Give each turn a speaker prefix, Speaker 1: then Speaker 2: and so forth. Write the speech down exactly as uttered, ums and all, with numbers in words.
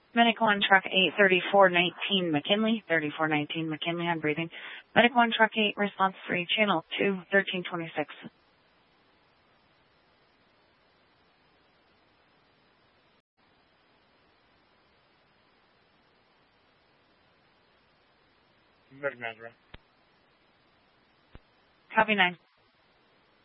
Speaker 1: Medic one, Truck eight, thirty-four nineteen McKinley, thirty-four nineteen McKinley, I'm breathing. Medic one, Truck eight, response three, Channel two, thirteen twenty-six.
Speaker 2: Medic nine,
Speaker 1: Copy nine.